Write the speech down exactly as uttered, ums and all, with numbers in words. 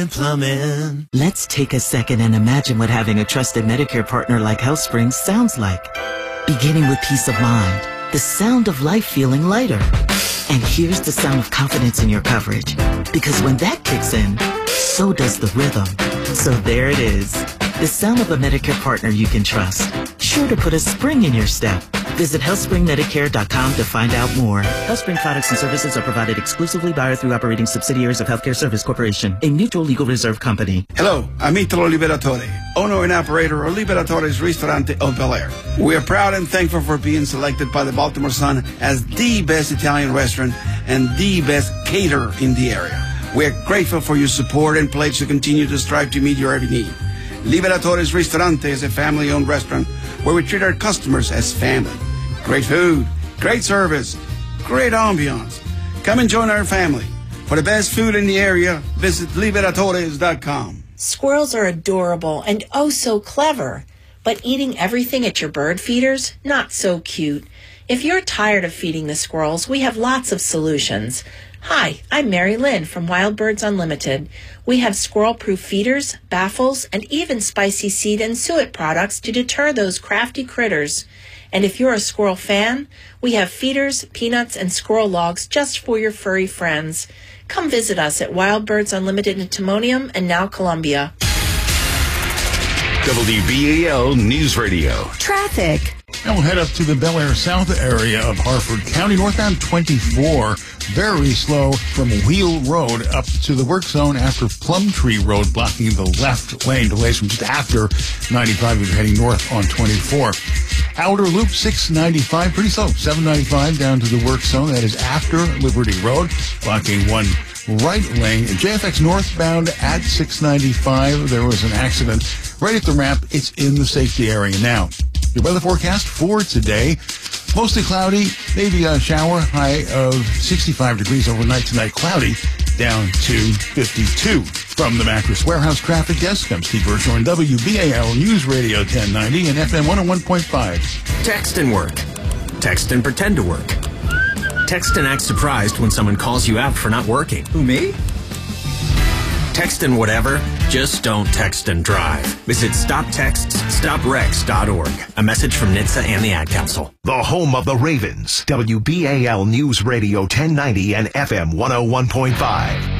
Plumbing. Let's take a second and imagine what having a trusted Medicare partner like HealthSpring sounds like. Beginning with peace of mind, the sound of life feeling lighter. And here's the sound of confidence in your coverage. Because when that kicks in, so does the rhythm. So there it is. The sound of a Medicare partner you can trust. Sure to put a spring in your step. Visit health spring medicare dot com to find out more. HealthSpring products and services are provided exclusively by or through operating subsidiaries of Healthcare Service Corporation, a mutual legal reserve company. Hello, I'm Italo Liberatore, owner and operator of Liberatore's Ristorante of Bel Air. We are proud and thankful for being selected by the Baltimore Sun as the best Italian restaurant and the best caterer in the area. We're grateful for your support and pledge to continue to strive to meet your every need. Liberatore's Ristorante is a family-owned restaurant where we treat our customers as family. Great food, great service, great ambiance. Come and join our family. For the best food in the area, visit liberatores dot com. Squirrels are adorable and oh so clever. But eating everything at your bird feeders? Not so cute. If you're tired of feeding the squirrels, we have lots of solutions. Hi, I'm Mary Lynn from Wild Birds Unlimited. We have squirrel-proof feeders, baffles, and even spicy seed and suet products to deter those crafty critters. And if you're a squirrel fan, we have feeders, peanuts, and squirrel logs just for your furry friends. Come visit us at Wild Birds Unlimited in Timonium and now Columbia. W B A L News Radio. Traffic. And we'll head up to the Bel Air South area of Harford County, northbound twenty-four. Very slow from Wheel Road up to the work zone after Plumtree Road, blocking the left lane. Delays from just after ninety-five if you're heading north on twenty-four. Outer Loop six ninety-five, pretty slow. seven ninety-five down to the work zone. That is after Liberty Road, blocking one right lane. J F X northbound at six ninety-five. There was an accident right at the ramp. It's in the safety area now. Your weather forecast for today, mostly cloudy, maybe a shower, high of sixty-five degrees overnight tonight, cloudy, down to fifty-two. From the Mattress Warehouse Traffic Desk, I'm Steve Bergeron on W B A L News Radio ten ninety and F M one oh one point five. Text and work. Text and pretend to work. Text and act surprised when someone calls you out for not working. Who, me? Text and whatever, just don't text and drive. Visit stop texts stop wrecks dot org. A message from N H T S A and the Ad Council. The home of the Ravens. W B A L News Radio ten ninety and F M one oh one point five.